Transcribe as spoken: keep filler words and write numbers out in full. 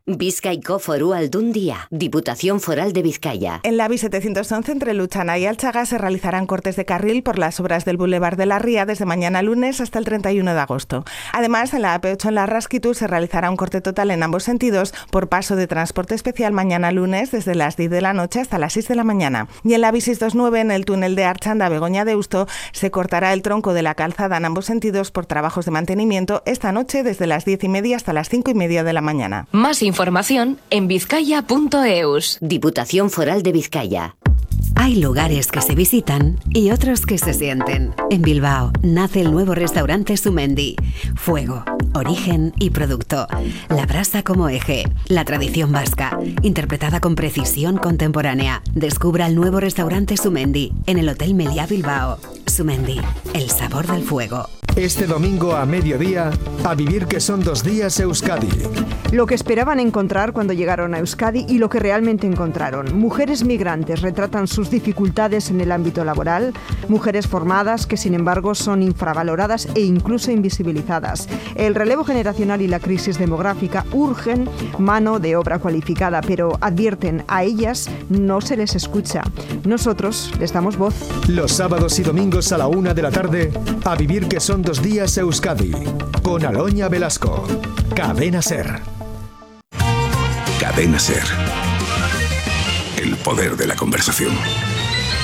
Bizkaiko Foru Aldundia, Diputación Foral de Vizcaya. En la A V I setecientos once entre Luchana y Alchaga se realizarán cortes de carril por las obras del Boulevard de la Ría desde mañana lunes hasta el treinta y uno de agosto. Además, en la A P ocho en la Rasquitu se realizará un corte total en ambos sentidos por paso de transporte especial mañana lunes desde las diez de la noche hasta las seis de la mañana. Y en la A V I seiscientos veintinueve en el túnel de Archanda a Begoña de Deusto se cortará el tronco de la calzada en ambos sentidos por trabajos de mantenimiento esta noche desde las diez y media hasta las cinco y media de la mañana. Más información en vizcaya punto eus. Diputación Foral de Vizcaya. Hay lugares que se visitan y otros que se sienten. En Bilbao nace el nuevo restaurante Sumendi. Fuego, origen y producto. La brasa como eje. La tradición vasca, interpretada con precisión contemporánea. Descubra el nuevo restaurante Sumendi en el Hotel Meliá Bilbao. Sumendi, el sabor del fuego. Este domingo a mediodía, a vivir que son dos días Euskadi. Lo que esperaban encontrar cuando llegaron a Euskadi y lo que realmente encontraron. Mujeres migrantes retratan sus dificultades en el ámbito laboral, mujeres formadas que sin embargo son infravaloradas e incluso invisibilizadas. El relevo generacional y la crisis demográfica urgen mano de obra cualificada, pero advierten, a ellas no se les escucha. Nosotros les damos voz. Los sábados y domingos a la una de la tarde, a vivir que son dos días Euskadi, con Aloña Velasco. Cadena Ser. Cadena Ser. El poder de la conversación.